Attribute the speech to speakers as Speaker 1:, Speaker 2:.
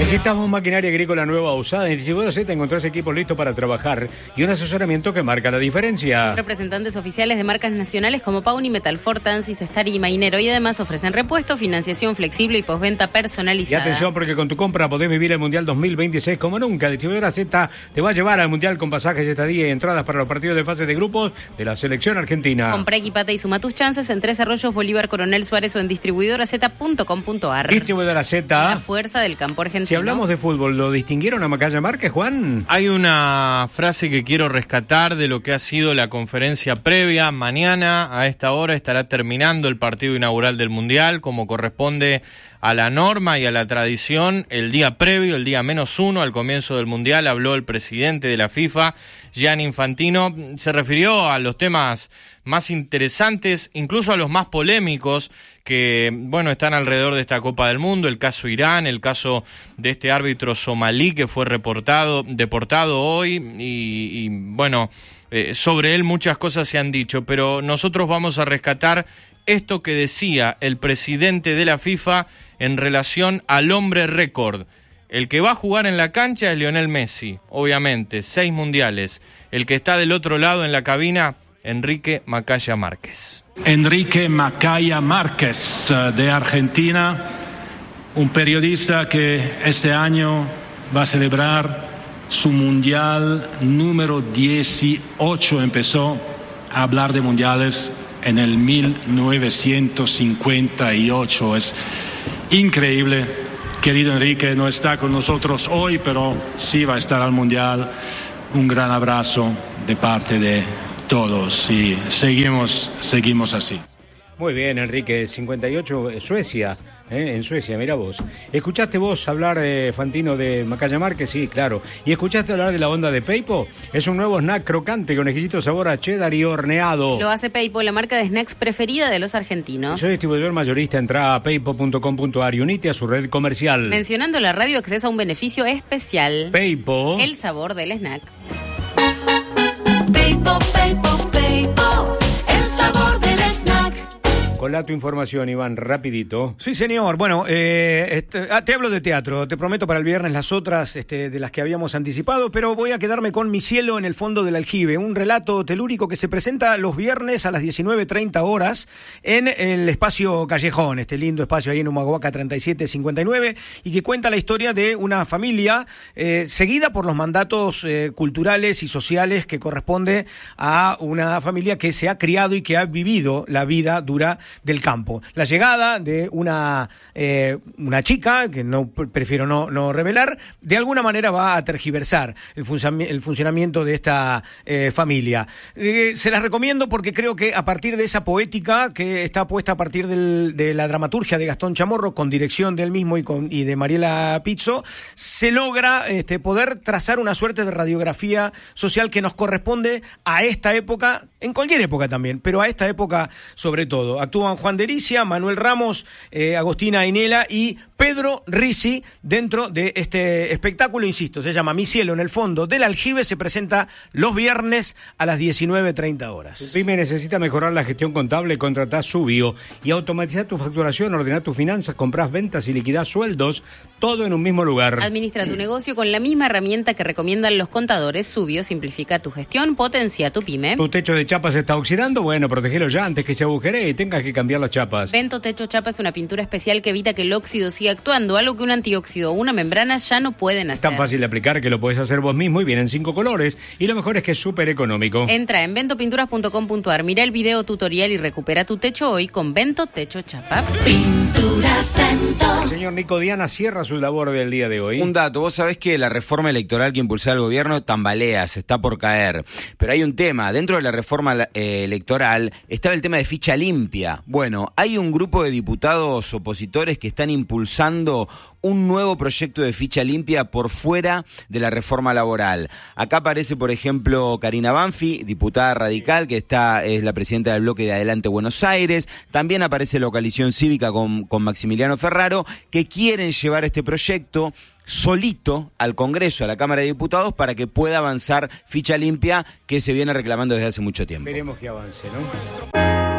Speaker 1: Necesitamos maquinaria agrícola nueva o usada. En Distribuidora Z encontrás equipos listos para trabajar y un asesoramiento que marca la diferencia.
Speaker 2: Representantes oficiales de marcas nacionales como Pauni, Metalfort, Ansys, Star y Mainero, y además ofrecen repuesto, financiación flexible y postventa personalizada.
Speaker 1: Y atención, porque con tu compra podés vivir el Mundial 2026 como nunca. Distribuidora Z te va a llevar al Mundial con pasajes, estadía y entradas para los partidos de fase de grupos de la selección argentina.
Speaker 2: Comprá, equipate y suma tus chances en Tres Arroyos, Bolívar, Coronel Suárez o en distribuidoraz.com.ar.
Speaker 1: Distribuidora Z.
Speaker 2: La fuerza del campo argentino.
Speaker 1: Si hablamos de fútbol, ¿lo distinguieron a Macaya Márquez, Juan?
Speaker 3: Hay una frase que quiero rescatar de lo que ha sido la conferencia previa. Mañana, a esta hora, estará terminando el partido inaugural del Mundial, como corresponde a la norma y a la tradición. El día previo, el día -1 al comienzo del Mundial, habló el presidente de la FIFA, Gianni Infantino. Se refirió a los temas más interesantes, incluso a los más polémicos, que, bueno, están alrededor de esta Copa del Mundo, el caso Irán, el caso de este árbitro somalí que fue deportado hoy, y bueno, sobre él muchas cosas se han dicho, pero nosotros vamos a rescatar esto que decía el presidente de la FIFA en relación al hombre récord. El que va a jugar en la cancha es Lionel Messi, obviamente, 6 mundiales. El que está del otro lado en la cabina, Enrique Macaya Márquez.
Speaker 4: Enrique Macaya Márquez, de Argentina, un periodista que este año va a celebrar su mundial número 18. Empezó a hablar de mundiales en el 1958. Es increíble. Querido Enrique, no está con nosotros hoy, pero sí va a estar al mundial. Un gran abrazo de parte de todos y seguimos así.
Speaker 1: Muy bien, Enrique, 58, Suecia, en Suecia, mira vos. ¿Escuchaste vos hablar, Fantino, de Macaya Márquez? Sí, claro. ¿Y escuchaste hablar de la onda de Peipo? Es un nuevo snack crocante con exquisito sabor a cheddar y horneado.
Speaker 2: Lo hace Peipo, la marca de snacks preferida de los argentinos.
Speaker 1: Soy distribuidor mayorista, entra a peipo.com.ar y unite a su red comercial.
Speaker 2: Mencionando la radio accedes a un beneficio especial.
Speaker 1: Peipo.
Speaker 2: El sabor del snack.
Speaker 5: Peipo, Peipo, Peipo, el sabor del snack.
Speaker 1: Hola, tu información, Iván, rapidito.
Speaker 6: Sí, señor. Bueno, te hablo de teatro. Te prometo para el viernes las otras de las que habíamos anticipado, pero voy a quedarme con Mi cielo en el fondo del aljibe, un relato telúrico que se presenta los viernes a las 19:30 horas en el espacio Callejón, este lindo espacio ahí en Humahuaca 3759, y que cuenta la historia de una familia seguida por los mandatos culturales y sociales que corresponde a una familia que se ha criado y que ha vivido la vida dura del campo. La llegada de una chica, que prefiero no revelar, de alguna manera va a tergiversar el funcionamiento de esta familia. Se las recomiendo porque creo que a partir de esa poética que está puesta a partir de la dramaturgia de Gastón Chamorro, con dirección del mismo y de Mariela Pizzo, se logra poder trazar una suerte de radiografía social que nos corresponde a esta época, en cualquier época también, pero a esta época sobre todo. Actúan Juan de Ericia, Manuel Ramos, Agostina Ainela y Pedro Risi dentro de este espectáculo. Insisto, se llama Mi cielo en el fondo del aljibe, se presenta los viernes a las 19:30 horas.
Speaker 1: Tu pyme necesita mejorar la gestión contable, contratá Subio y automatizar tu facturación, ordenar tus finanzas, comprás ventas y liquidás sueldos, todo en un mismo lugar.
Speaker 2: Administra tu negocio con la misma herramienta que recomiendan los contadores. Subio simplifica tu gestión, potencia tu pyme.
Speaker 1: ¿Tu techo de chapa se está oxidando? Bueno, protegelo ya antes que se agujeree y tengas que cambiar las chapas.
Speaker 2: Vento Techo Chapa es una pintura especial que evita que el óxido siga actuando, algo que un antióxido o una membrana ya no pueden hacer.
Speaker 1: Es tan fácil de aplicar que lo podés hacer vos mismo y vienen 5 colores. Y lo mejor es que es súper económico.
Speaker 2: Entra en ventopinturas.com.ar, mira el video tutorial y recupera tu techo hoy con Vento Techo Chapa.
Speaker 5: Pinturas Vento.
Speaker 1: El señor Nico Diana cierra su labor del día de hoy.
Speaker 7: Un dato, vos sabés que la reforma electoral que impulsaba el gobierno tambalea, se está por caer. Pero hay un tema, dentro de la reforma electoral estaba el tema de ficha limpia. Bueno, hay un grupo de diputados opositores que están impulsando un nuevo proyecto de ficha limpia por fuera de la reforma laboral. Acá aparece, por ejemplo, Karina Banfi, diputada radical, que es la presidenta del bloque de Adelante Buenos Aires. También aparece la coalición cívica con Maximiliano Ferraro, que quieren llevar este proyecto solito al Congreso, a la Cámara de Diputados, para que pueda avanzar ficha limpia, que se viene reclamando desde hace mucho tiempo.
Speaker 1: Esperemos que avance, ¿no?